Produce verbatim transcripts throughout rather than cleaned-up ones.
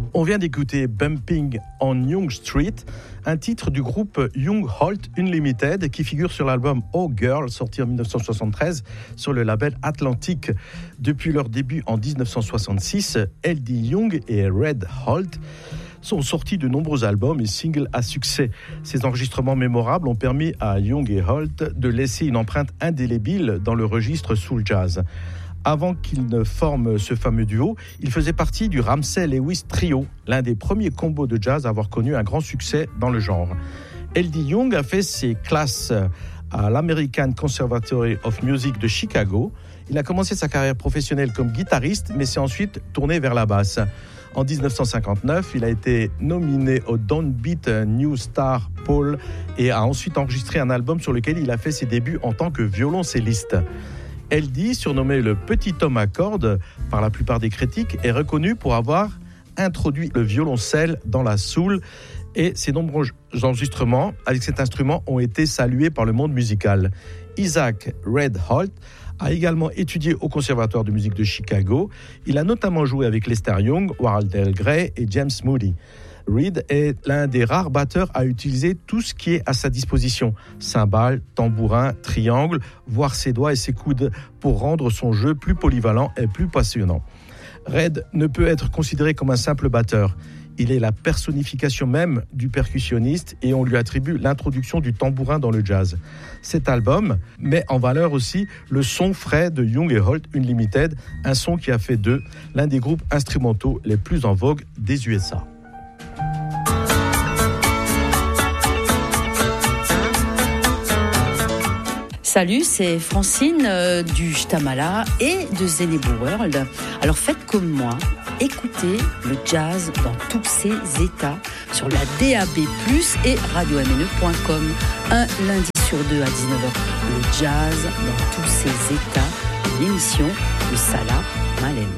On vient d'écouter Bumping on Young Street, un titre du groupe Young Holt Unlimited qui figure sur l'album Oh Girl, sorti en dix-neuf cent soixante-treize sur le label Atlantic. Depuis leur début en dix-neuf cent soixante-six, L D Young et Red Holt sont sortis de nombreux albums et singles à succès. Ces enregistrements mémorables ont permis à Young et Holt de laisser une empreinte indélébile dans le registre soul jazz. Avant qu'ils ne forment ce fameux duo, il faisait partie du Ramsey Lewis Trio, l'un des premiers combos de jazz à avoir connu un grand succès dans le genre. L D Young a fait ses classes à l'American Conservatory of Music de Chicago. Il a commencé sa carrière professionnelle comme guitariste, mais s'est ensuite tourné vers la basse. En dix-neuf cent cinquante-neuf, il a été nominé au Downbeat New Star Poll et a ensuite enregistré un album sur lequel il a fait ses débuts en tant que violoncelliste. L D, surnommé le petit homme à cordes par la plupart des critiques, est reconnu pour avoir introduit le violoncelle dans la soul et ses nombreux enregistrements avec cet instrument ont été salués par le monde musical. Isaac Red Holt a également étudié au Conservatoire de musique de Chicago. Il a notamment joué avec Lester Young, Wardell Gray et James Moody. Reed est l'un des rares batteurs à utiliser tout ce qui est à sa disposition. Cymbales, tambourin, triangle, voire ses doigts et ses coudes pour rendre son jeu plus polyvalent et plus passionnant. Reed ne peut être considéré comme un simple batteur. Il est la personnification même du percussionniste et on lui attribue l'introduction du tambourin dans le jazz. Cet album met en valeur aussi le son frais de Young et Holt Unlimited, un son qui a fait d'eux l'un des groupes instrumentaux les plus en vogue des U S A. Salut, c'est Francine euh, du Shtamala et de Zenebo World. Alors faites comme moi, écoutez le jazz dans tous ses états sur la D A B plus, et radio m n e point com. Un lundi sur deux à dix-neuf heures, le jazz dans tous ses états, une émission de Salah Malem.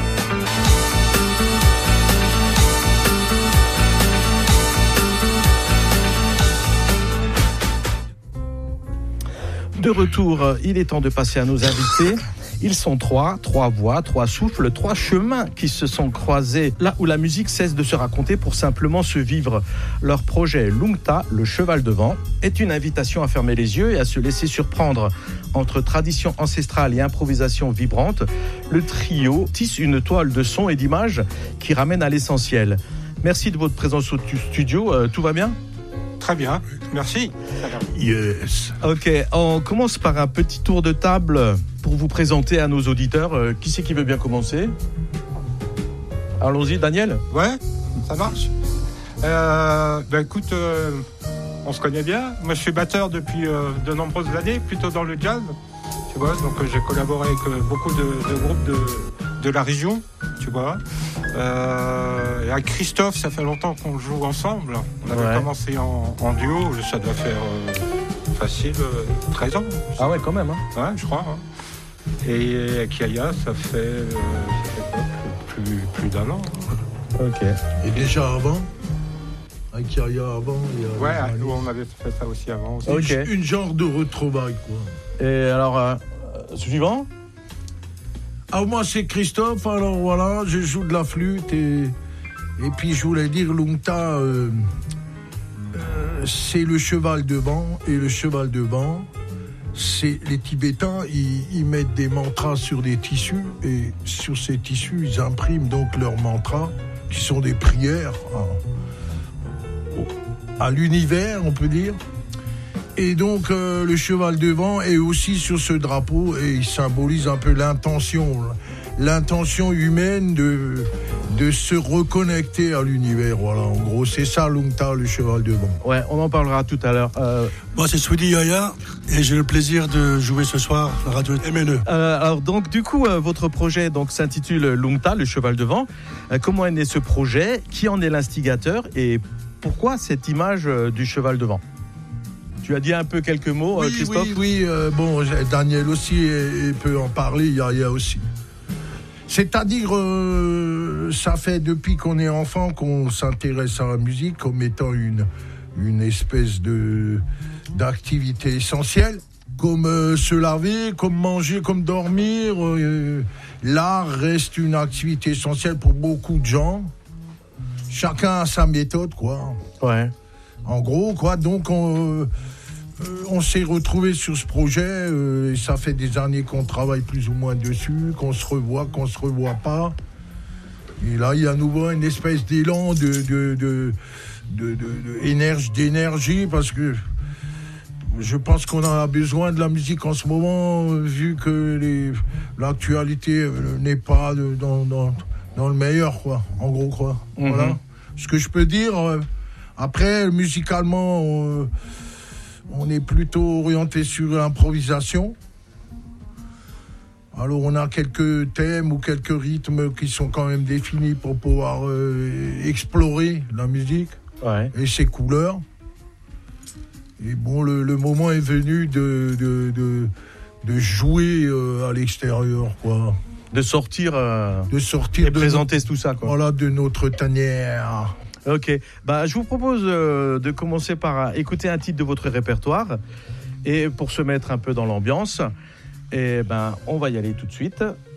De retour, il est temps de passer à nos invités. Ils sont trois, trois voix, trois souffles, trois chemins qui se sont croisés là où la musique cesse de se raconter pour simplement se vivre. Leur projet Lungta, le cheval de vent, est une invitation à fermer les yeux et à se laisser surprendre. Entre tradition ancestrale et improvisation vibrante, le trio tisse une toile de sons et d'images qui ramène à l'essentiel. Merci de votre présence au studio, euh, tout va bien ? Très bien, merci. Yes. Ok, on commence par un petit tour de table pour vous présenter à nos auditeurs. Euh, qui c'est qui veut bien commencer ? Allons-y, Daniel. Ouais, ça marche. Euh, ben écoute, euh, on se connaît bien. Moi, je suis batteur depuis euh, de nombreuses années, plutôt dans le jazz. Tu vois, donc euh, j'ai collaboré avec euh, beaucoup de, de groupes de, de la région, tu vois. Euh, et avec Christophe, ça fait longtemps qu'on joue ensemble. On avait ouais. commencé en, en duo, ça doit faire euh, facile euh, treize ans. Ah ouais, quand même. Hein. Ouais, je crois. Hein. Et avec Yaya, ça fait, euh, ça fait quoi, plus, plus, plus d'un an. Ok. Et déjà avant avec Yaya avant il y a ouais, nous on avait fait ça aussi avant. Aussi. Okay. Une, une genre de retrouvaille, quoi. Et alors, euh, suivant ? Ah, moi c'est Christophe, alors voilà, je joue de la flûte et, et puis je voulais dire Lungta, euh, euh, c'est le cheval de vent, et le cheval de vent, c'est les Tibétains, ils, ils mettent des mantras sur des tissus, et sur ces tissus, ils impriment donc leurs mantras, qui sont des prières à, à l'univers, on peut dire. Et donc euh, le cheval de vent est aussi sur ce drapeau et il symbolise un peu l'intention, l'intention humaine de, de se reconnecter à l'univers. Voilà, en gros, c'est ça Lungta, le cheval de vent. Ouais, on en parlera tout à l'heure. Euh... Moi, c'est Swedy Yaya et j'ai le plaisir de jouer ce soir à la radio M N E. Euh, alors donc du coup, euh, votre projet donc s'intitule Lungta, le cheval de vent. Euh, comment est né ce projet ? Qui en est l'instigateur et pourquoi cette image euh, du cheval de vent ? Tu as dit un peu quelques mots, oui, Christophe ? Oui, oui, euh, bon, Daniel aussi et, et peut en parler, Yaya aussi. C'est-à-dire, euh, ça fait depuis qu'on est enfant qu'on s'intéresse à la musique comme étant une, une espèce de, d'activité essentielle, comme euh, se laver, comme manger, comme dormir. Euh, l'art reste une activité essentielle pour beaucoup de gens. chacun a sa méthode, quoi. Ouais. En gros, quoi. Donc, on, euh, on s'est retrouvés sur ce projet. Euh, et ça fait des années qu'on travaille plus ou moins dessus, qu'on se revoit, qu'on se revoit pas. Et là, il y a à nouveau une espèce d'élan de, de, de, de, de, de énergie, d'énergie, parce que je pense qu'on a besoin de la musique en ce moment, vu que les, l'actualité n'est pas de, dans, dans, dans le meilleur, quoi. En gros, quoi. Mm-hmm. Voilà. Ce que je peux dire. Après, musicalement, on, on est plutôt orienté sur l'improvisation. Alors, on a quelques thèmes ou quelques rythmes qui sont quand même définis pour pouvoir euh, explorer la musique, ouais, et ses couleurs. Et bon, le, le moment est venu de, de, de, de jouer euh, à l'extérieur, quoi. De sortir, euh, de sortir et de présenter notre, tout ça, quoi. Voilà, de notre tanière. Ok, bah, je vous propose euh, de commencer par écouter un titre de votre répertoire, et pour se mettre un peu dans l'ambiance, et ben, on va y aller tout de suite.